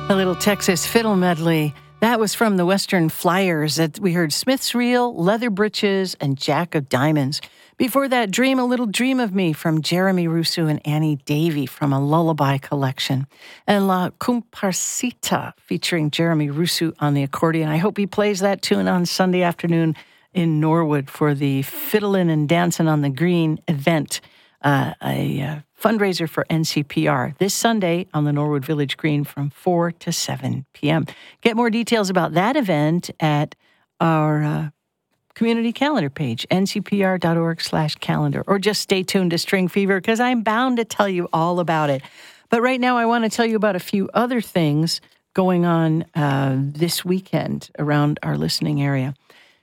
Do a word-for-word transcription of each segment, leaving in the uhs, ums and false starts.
A little Texas fiddle medley. That was from the Western Flyers. That we heard Smith's Reel, Leather Breeches, and Jack of Diamonds. Before that, Dream a Little Dream of Me from Jeremy Russo and Annie Davey from a lullaby collection. And La Comparsita featuring Jeremy Russo on the accordion. I hope he plays that tune on Sunday afternoon in Norwood for the Fiddlin' and Dancin' on the Green event. Uh, a uh, fundraiser for N C P R this Sunday on the Norwood Village Green from four to seven p.m. Get more details about that event at our uh, community calendar page, n c p r dot org slash calendar, or just stay tuned to String Fever because I'm bound to tell you all about it. But right now I want to tell you about a few other things going on uh, this weekend around our listening area.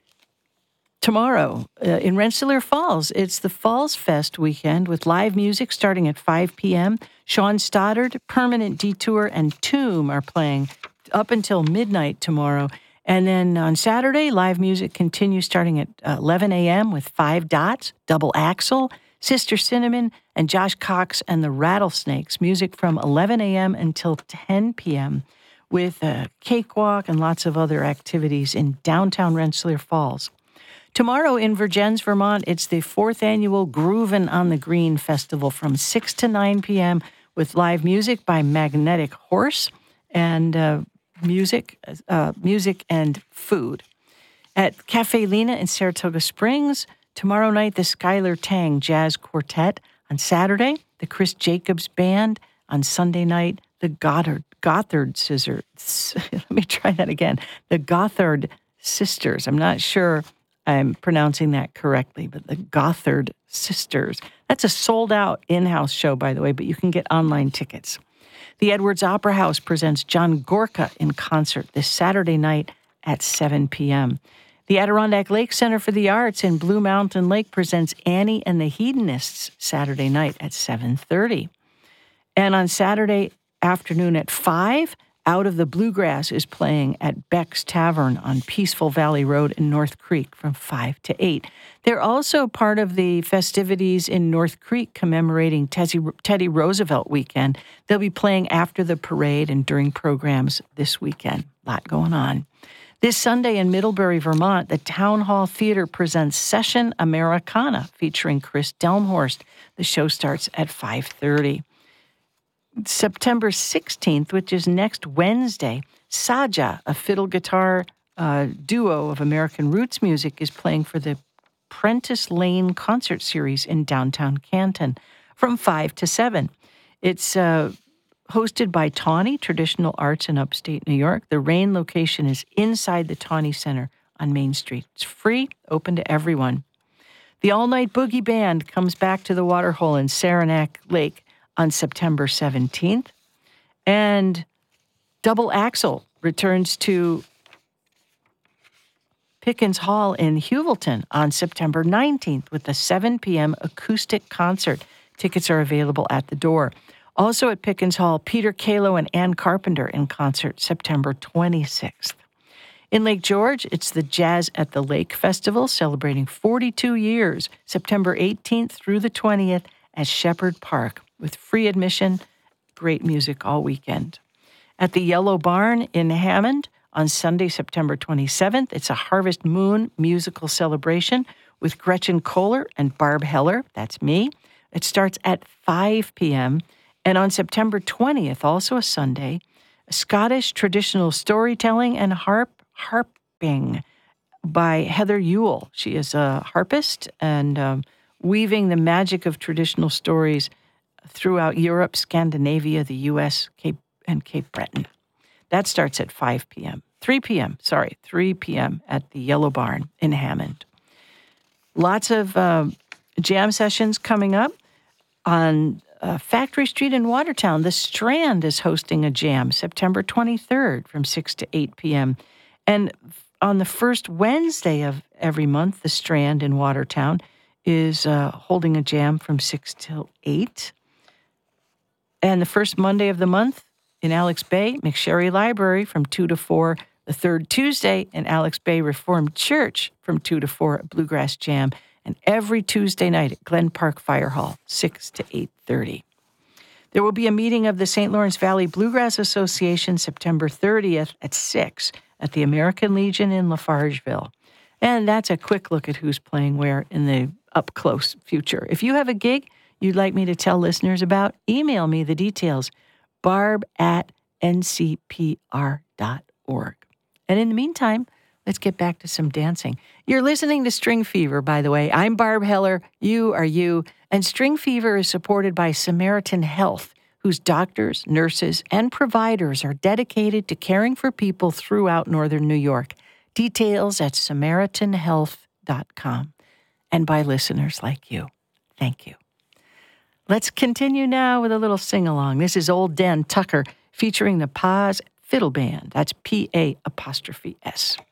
Tomorrow uh, in Rensselaer Falls, it's the Falls Fest weekend with live music starting at five p.m. Sean Stoddard, Permanent Detour, and Tomb are playing up until midnight tomorrow. And then on Saturday, live music continues starting at eleven a.m. with Five Dots, Double Axle, Sister Cinnamon, and Josh Cox and the Rattlesnakes. Music from eleven a.m. until ten p.m. with a cakewalk and lots of other activities in downtown Rensselaer Falls. Tomorrow in Vergennes, Vermont, it's the fourth annual Groovin' on the Green Festival from six to nine p.m. with live music by Magnetic Horse and uh, music, uh, music and food. At Cafe Lena in Saratoga Springs, tomorrow night, the Skylar Tang Jazz Quartet. On Saturday, the Chris Jacobs Band. On Sunday night, the Goddard, Gothard Scissors. Let me try that again. The Gothard Sisters. I'm not sure I'm pronouncing that correctly, but the Gothard Sisters. That's a sold-out in-house show, by the way, but you can get online tickets. The Edwards Opera House presents John Gorka in concert this Saturday night at seven p.m. The Adirondack Lake Center for the Arts in Blue Mountain Lake presents Annie and the Hedonists Saturday night at seven thirty. And on Saturday afternoon at five, Out of the Bluegrass is playing at Beck's Tavern on Peaceful Valley Road in North Creek from five to eight. They're also part of the festivities in North Creek commemorating Teddy, Teddy Roosevelt weekend. They'll be playing after the parade and during programs this weekend. A lot going on. This Sunday in Middlebury, Vermont, the Town Hall Theater presents Session Americana featuring Chris Delmhorst. The show starts at five thirty. September sixteenth, which is next Wednesday, Saja, a fiddle guitar uh, duo of American roots music, is playing for the Prentice Lane Concert Series in downtown Canton from five to seven. It's uh, hosted by Tawny Traditional Arts in upstate New York. The Rain location is inside the Tawny Center on Main Street. It's free, open to everyone. The All Night Boogie Band comes back to the Waterhole in Saranac Lake on September seventeenth. And Double Axle returns to Pickens Hall in Hewelton on September nineteenth with a seven p.m. acoustic concert. Tickets are available at the door. Also at Pickens Hall, Peter Kalo and Ann Carpenter in concert September twenty-sixth. In Lake George, it's the Jazz at the Lake Festival celebrating forty-two years, September eighteenth through the twentieth at Shepherd Park, with free admission, great music all weekend. At the Yellow Barn in Hammond on Sunday, September twenty-seventh, it's a Harvest Moon musical celebration with Gretchen Kohler and Barb Heller. That's me. It starts at five p.m. And on September twentieth, also a Sunday, Scottish traditional storytelling and harp harping by Heather Ewell. She is a harpist and um, weaving the magic of traditional stories throughout Europe, Scandinavia, the U S, Cape, and Cape Breton. That starts at five p.m. three p.m., sorry, three p.m. at the Yellow Barn in Hammond. Lots of um, jam sessions coming up. On uh, Factory Street in Watertown, the Strand is hosting a jam September twenty-third from six to eight p.m. And on the first Wednesday of every month, the Strand in Watertown is uh, holding a jam from six till eight. And the first Monday of the month in Alex Bay, McSherry Library from two to four. The third Tuesday in Alex Bay Reformed Church from two to four, Bluegrass Jam. And every Tuesday night at Glen Park Fire Hall, six to eight thirty. There will be a meeting of the Saint Lawrence Valley Bluegrass Association September thirtieth at six at the American Legion in Lafargeville. And that's a quick look at who's playing where in the up-close future. If you have a gig you'd like me to tell listeners about, email me the details, barb at n c p r dot org. And in the meantime, let's get back to some dancing. You're listening to String Fever, by the way. I'm Barb Heller. You are you. And String Fever is supported by Samaritan Health, whose doctors, nurses, and providers are dedicated to caring for people throughout northern New York. Details at samaritan health dot com. And by listeners like you. Thank you. Let's continue now with a little sing-along. This is Old Dan Tucker featuring the Paz Fiddle Band. That's P A apostrophe S.